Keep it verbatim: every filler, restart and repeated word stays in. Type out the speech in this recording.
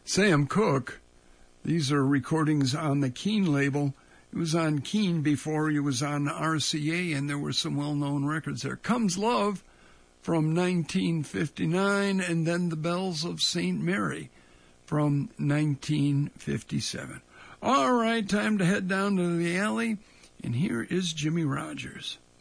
Sam Cooke. These are recordings on the Keane label. He was on Keane before he was on R C A, and there were some well-known records there. Comes Love from nineteen fifty-nine, and then The Bells of Saint Mary from nineteen fifty-seven. All right, time to head down to the alley, and here is Jimmie Rodgers.